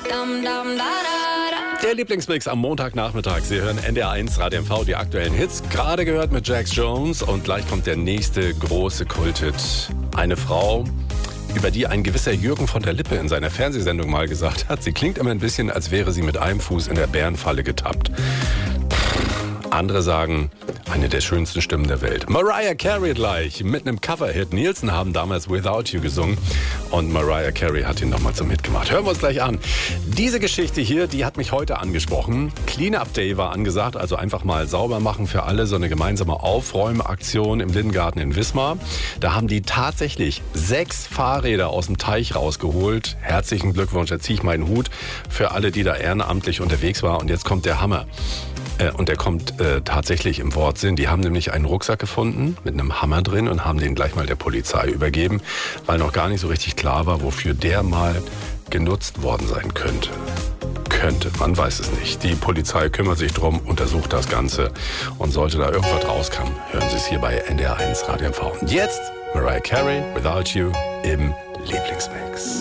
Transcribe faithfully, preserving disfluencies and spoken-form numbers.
Der Lieblingsmix am Montagnachmittag. Sie hören N D R eins Radio M V, die aktuellen Hits. Gerade gehört mit Jax Jones und gleich kommt der nächste große Kulthit. Eine Frau, über die ein gewisser Jürgen von der Lippe in seiner Fernsehsendung mal gesagt hat, sie klingt immer ein bisschen, als wäre sie mit einem Fuß in der Bärenfalle getappt. Andere sagen, eine der schönsten Stimmen der Welt. Mariah Carey gleich mit einem Cover-Hit. Nielsen haben damals Without You gesungen und Mariah Carey hat ihn nochmal zum Hit gemacht. Hören wir uns gleich an. Diese Geschichte hier, die hat mich heute angesprochen. Clean-Up Day war angesagt, also einfach mal sauber machen für alle. So eine gemeinsame Aufräumaktion im Lindengarten in Wismar. Da haben die tatsächlich sechs Fahrräder aus dem Teich rausgeholt. Herzlichen Glückwunsch, da ziehe ich meinen Hut für alle, die da ehrenamtlich unterwegs waren. Und jetzt kommt der Hammer. Und der kommt äh, tatsächlich im Wortsinn. Die haben nämlich einen Rucksack gefunden mit einem Hammer drin und haben den gleich mal der Polizei übergeben, weil noch gar nicht so richtig klar war, wofür der mal genutzt worden sein könnte. Könnte, man weiß es nicht. Die Polizei kümmert sich drum, untersucht das Ganze und sollte da irgendwas rauskommen, hören Sie es hier bei N D R eins Radio M V. Und jetzt Mariah Carey, Without You im Lieblingsmix.